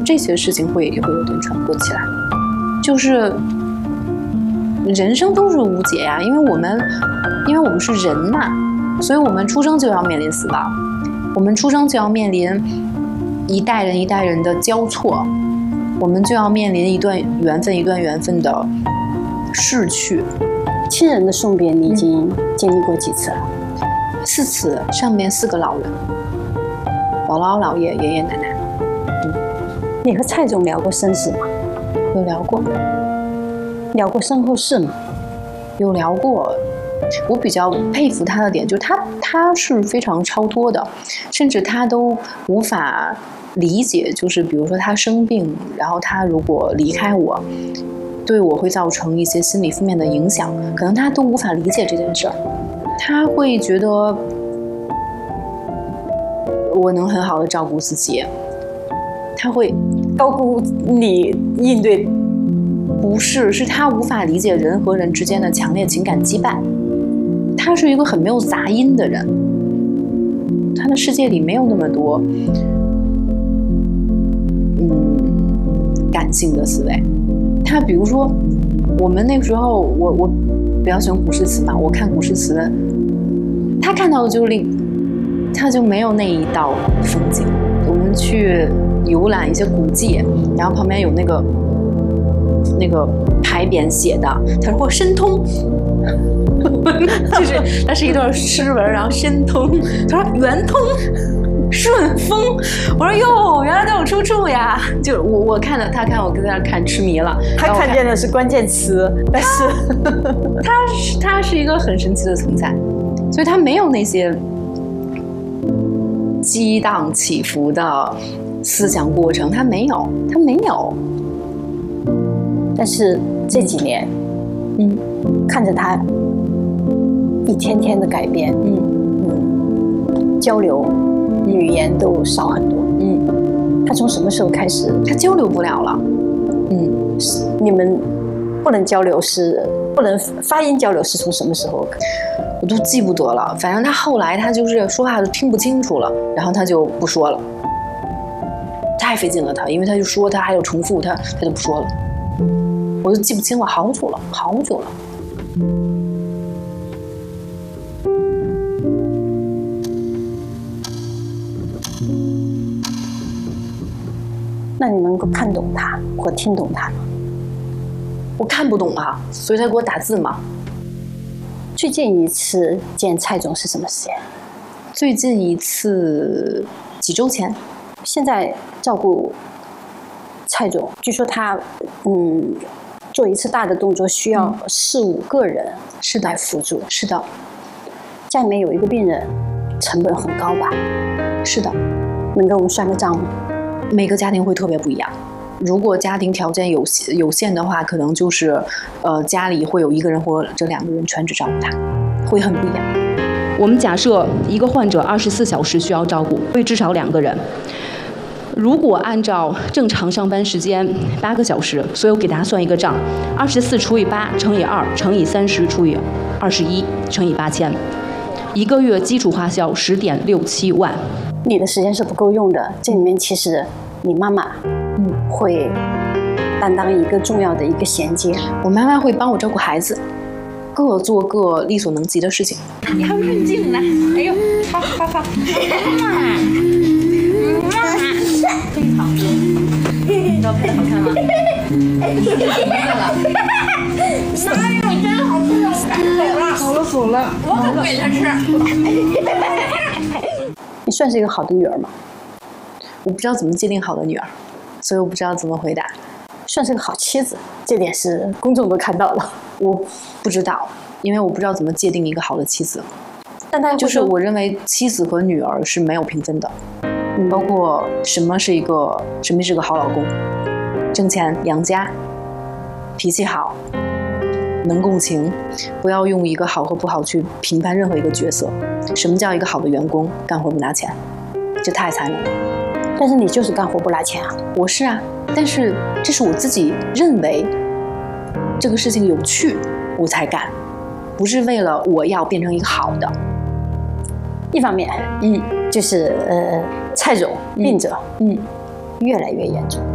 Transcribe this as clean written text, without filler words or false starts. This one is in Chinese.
这些事情会有点喘不过气来。就是人生都是无解呀，因为我们是人嘛，所以我们出生就要面临死亡，我们出生就要面临一代人一代人的交错，我们就要面临一段缘分的逝去。 亲人的送别你已经经历过几次了 ？4次，上面4个老人，姥姥姥爷爷爷奶奶。 你和蔡总聊过生死吗？ 有聊过。 聊过身后事吗？ 有聊过。我比较佩服他的点就是他是非常超脱的，甚至他都无法理解，就是比如说他生病，然后他如果离开我，对我会造成一些心理负面的影响，可能他都无法理解这件事儿。他会觉得我能很好的照顾自己，他会高估你应对。 不是，是他无法理解人和人之间的强烈情感羁绊。他是一个很没有杂音的人，他的世界里没有那么多感性的思维。他比如说我们那个时候我比较喜欢古诗词嘛，我看古诗词，他看到的就是他就没有那一道风景。我们去游览一些古迹，然后旁边有那个牌匾写的，他说申通，就是它是一段诗文，然后申通，他说圆通、顺风，我说哟，原来都有出处呀！就我看了，他看我跟在那看痴迷了， 他看见的是关键词，但是他是一个很神奇的存在，所以他没有那些激荡起伏的思想过程，他没有。 但是这几年，看着他一天天的改变，交流语言都少很多，他从什么时候开始？ 他交流不了了， 你们不能交流不能发音交流是从什么时候？ 我都记不得了，反正他后来他就是说话都听不清楚了，然后他就不说了，太费劲了他，因为他就说他还有重复，他就不说了。我就记不清了，好久了。 那你能够看懂他或听懂他吗？ 我看不懂啊，所以他给我打字嘛。 最近一次见蔡总是什么时间？ 最近一次几周前。 现在照顾蔡总，据说他做一次大的动作需要4、5个人来辅助。 是的， 家里面有一个病人，成本很高吧？ 是的， 能给我们算个账吗？ 每个家庭会特别不一样。如果家庭条件有限的话，可能就是家里会有1个人或者2个人全职照顾他，会很不一样。 我们假设一个患者24小时需要照顾，会至少2个人。如果按照正常上班时间8个小时，所以我给大家算一个账：24除以8乘以2乘以30除以21乘以8000，一个月基础花销10.67万。 你的时间是不够用的，这里面其实你妈妈会担当一个重要的一个衔接。 我妈妈会帮我照顾孩子，各做各力所能及的事情。 你好润净呢，哎呦，好，非常多。你照片好看吗？哪有真好吃？走了，我可不给他吃。 你算是一个好的女儿吗？ 我不知道怎么界定好的女儿，所以我不知道怎么回答。 算是个好妻子，这点是公众都看到了。 我不知道，因为我不知道怎么界定一个好的妻子。 但大家就是我认为妻子和女儿是没有评分的，包括什么是个好老公，挣钱养家，脾气好，能共情，不要用一个好和不好去评判任何一个角色。什么叫一个好的员工？干活不拿钱，这太残忍了。 但是你就是干活不拿钱啊。 我是啊，但是这是我自己认为这个事情有趣我才干，不是为了我要变成一个好的。 一方面，就是蔡总病者，越来越严重。